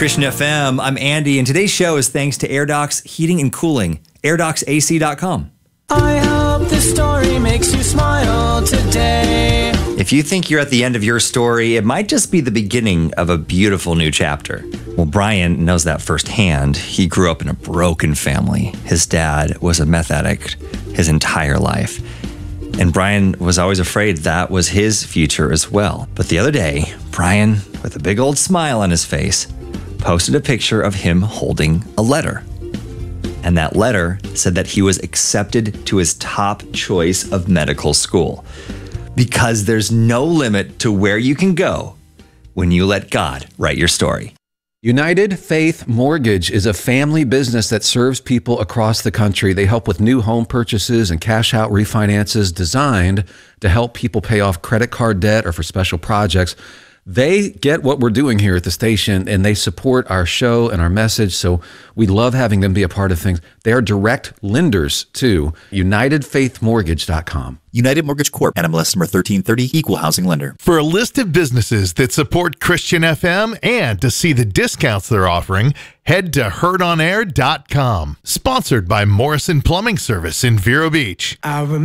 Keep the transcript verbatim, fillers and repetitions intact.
Christian F M. I'm Andy, and today's show is thanks to AirDocs Heating and Cooling, air docs A C dot com. I hope this story makes you smile today. If you think you're at the end of your story, it might just be the beginning of a beautiful new chapter. Well, Brian knows that firsthand. He grew up in a broken family. His dad was a meth addict his entire life. And Brian was always afraid that was his future as well. But the other day, Brian, with a big old smile on his face, posted a picture of him holding a letter. And that letter said that he was accepted to his top choice of medical school. Because there's no limit to where you can go when you let God write your story. United Faith Mortgage is a family business that serves people across the country. They help with new home purchases and cash out refinances designed to help people pay off credit card debt or for special projects. They get what we're doing here at the station, and they support our show and our message, so we love having them be a part of things. They are direct lenders to united faith mortgage dot com. United Mortgage Corp, N M L S number thirteen thirty, Equal Housing Lender. For a list of businesses that support Christian F M and to see the discounts they're offering, head to heard on air dot com. Sponsored by Morrison Plumbing Service in Vero Beach. I